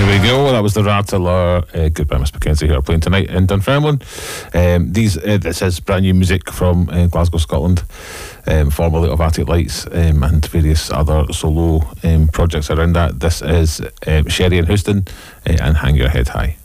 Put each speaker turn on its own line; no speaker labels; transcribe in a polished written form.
There we go. That was the Rattler. Goodbye, Miss Mackenzie, who are playing tonight in Dunfermline. This is brand new music from Glasgow, Scotland, formerly of Attic Lights, and various other solo projects around that. This is Sherry and Houston and Hang Your Head High.